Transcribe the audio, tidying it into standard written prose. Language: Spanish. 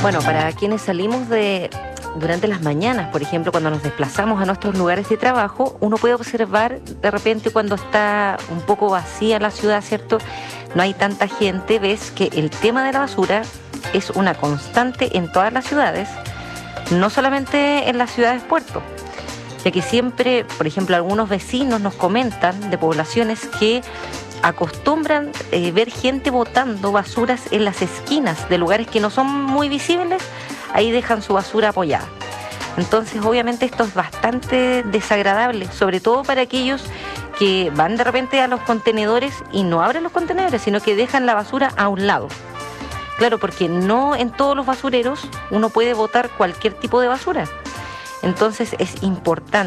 Bueno, para quienes salimos durante las mañanas, por ejemplo, cuando nos desplazamos a nuestros lugares de trabajo, uno puede observar de repente cuando está un poco vacía la ciudad, ¿cierto? No hay tanta gente, ves que el tema de la basura es una constante en todas las ciudades, no solamente en las ciudades puertos, ya que siempre, por ejemplo, algunos vecinos nos comentan de poblaciones que acostumbran ver gente botando basuras en las esquinas de lugares que no son muy visibles, ahí dejan su basura apoyada. Entonces, obviamente esto es bastante desagradable, sobre todo para aquellos que van de repente a los contenedores y no abren los contenedores, sino que dejan la basura a un lado. Claro, porque no en todos los basureros uno puede botar cualquier tipo de basura. Entonces es importante